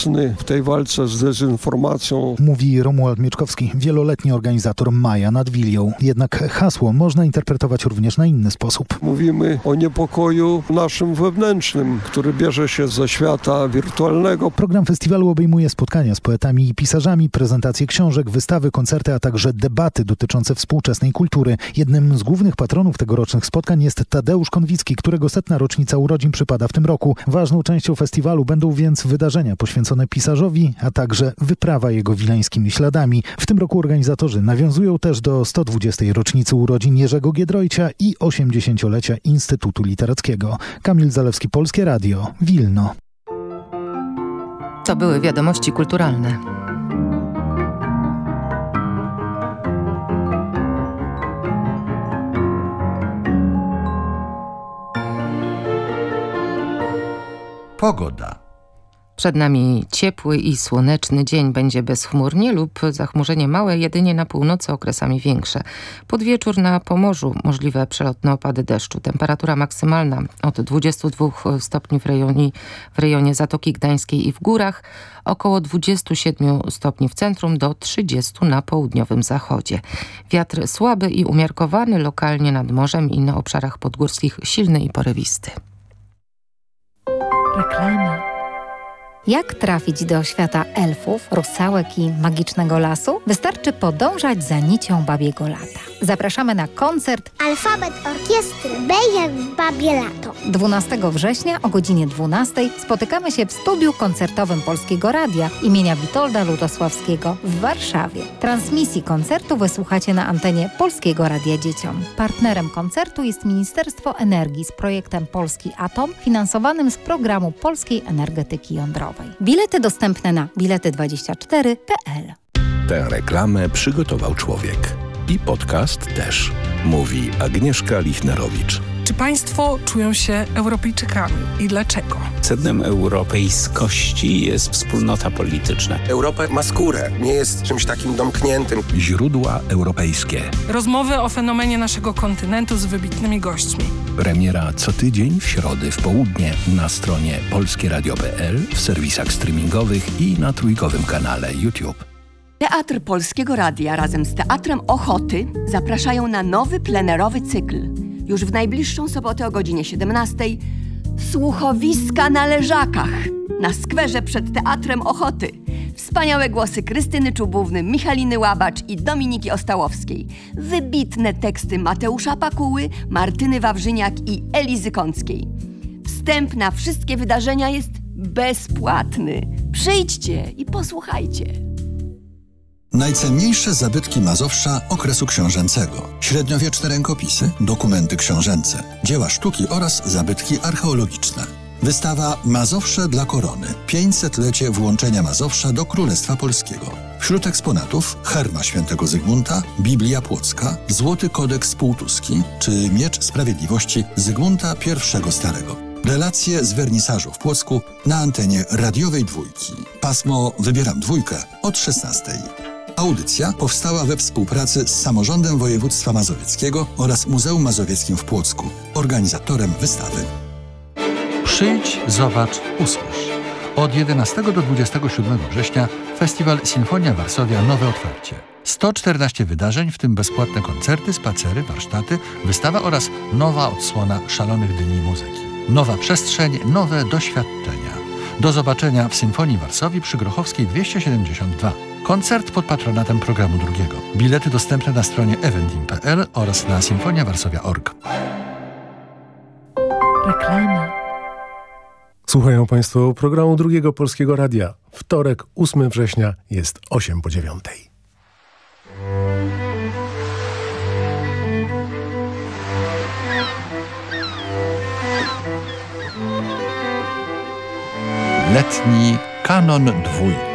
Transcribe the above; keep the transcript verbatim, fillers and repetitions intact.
mocny w tej walce z dezinformacją. Mówi Romuald Mieczkowski, wieloletni organizator Maja nad Wilią. Jednak hasło można interpretować również na inny sposób. Mówimy o niepokoju naszym wewnętrznym, który bierze się ze świata wirtualnego. Program festiwalu obejmuje spotkania z poetami i pisarzami, prezentacje książek, wystawy, koncerty, a także debaty dotyczące współczesnej kultury. Jednym z głównych patronów tegorocznych spotkań jest Tadeusz Konwicki, którego setna rocznica urodzin przypada w tym roku. Ważną częścią festiwalu będą więc wydarzenia poświęcone pisarzowi, a także wyprawa jego wileńskimi śladami. W tym roku organizatorzy nawiązują też do sto dwudziestej rocznicy urodzin Jerzego Giedroycia i osiemdziesięciolecia Instytutu Literackiego. Kamil Zalewski, Polskie Radio, Wilno. To były wiadomości kulturalne. Pogoda. Przed nami ciepły i słoneczny dzień, będzie bezchmurnie lub zachmurzenie małe, jedynie na północy okresami większe. Pod wieczór na Pomorzu możliwe przelotne opady deszczu. Temperatura maksymalna od dwudziestu dwóch stopni w rejonie, w rejonie Zatoki Gdańskiej i w górach, około dwudziestu siedmiu stopni w centrum do trzydziestu na południowym zachodzie. Wiatr słaby i umiarkowany, lokalnie nad morzem i na obszarach podgórskich silny i porywisty. Reklama. Jak trafić do świata elfów, rusałek i magicznego lasu? Wystarczy podążać za nicią babiego lata. Zapraszamy na koncert Alfabet Orkiestry Beje Babie Lato. dwunastego września o godzinie dwunastej spotykamy się w studiu koncertowym Polskiego Radia imienia Witolda Lutosławskiego w Warszawie. Transmisji koncertu wysłuchacie na antenie Polskiego Radia Dzieciom. Partnerem koncertu jest Ministerstwo Energii z projektem Polski Atom, finansowanym z programu Polskiej Energetyki Jądrowej. Bilety dostępne na bilety dwadzieścia cztery kropka p l. Tę reklamę przygotował człowiek. I podcast też. Mówi Agnieszka Lichnerowicz. Czy państwo czują się Europejczykami i dlaczego? Sednem europejskości jest wspólnota polityczna. Europa ma skórę, nie jest czymś takim domkniętym. Źródła europejskie. Rozmowy o fenomenie naszego kontynentu z wybitnymi gośćmi. Premiera co tydzień w środę w południe na stronie polskieradio kropka p l, w serwisach streamingowych i na trójkowym kanale YouTube. Teatr Polskiego Radia razem z Teatrem Ochoty zapraszają na nowy plenerowy cykl. Już w najbliższą sobotę o godzinie siedemnastej Słuchowiska na Leżakach na skwerze przed Teatrem Ochoty. Wspaniałe głosy Krystyny Czubówny, Michaliny Łabacz i Dominiki Ostałowskiej. Wybitne teksty Mateusza Pakuły, Martyny Wawrzyniak i Elizy Kąckiej. Wstęp na wszystkie wydarzenia jest bezpłatny. Przyjdźcie i posłuchajcie. Najcenniejsze zabytki Mazowsza okresu książęcego. Średniowieczne rękopisy, dokumenty książęce, dzieła sztuki oraz zabytki archeologiczne. Wystawa Mazowsze dla korony. pięćsetlecie włączenia Mazowsza do Królestwa Polskiego. Wśród eksponatów herba świętego Zygmunta, Biblia Płocka, Złoty Kodeks Półtuski czy Miecz Sprawiedliwości Zygmunta pierwszego Starego. Relacje z wernisażu w Płocku na antenie radiowej Dwójki. Pasmo Wybieram Dwójkę od szesnastej. Audycja powstała we współpracy z Samorządem Województwa Mazowieckiego oraz Muzeum Mazowieckim w Płocku. Organizatorem wystawy. Przyjdź, zobacz, usłysz. Od jedenastego do dwudziestego siódmego września Festiwal Sinfonia Varsovia Nowe Otwarcie. sto czternaście wydarzeń, w tym bezpłatne koncerty, spacery, warsztaty, wystawa oraz nowa odsłona Szalonych Dni Muzyki. Nowa przestrzeń, nowe doświadczenia. Do zobaczenia w Sinfonii Warsowii przy Grochowskiej dwieście siedemdziesiąt dwa. Koncert pod patronatem programu drugiego. Bilety dostępne na stronie eventim kropka p l oraz na sinfonia varsovia kropka org. Reklama. Słuchają Państwo programu Drugiego Polskiego Radia. Wtorek, ósmego września, jest osiem po dziewiątej. Letni kanon dwójki.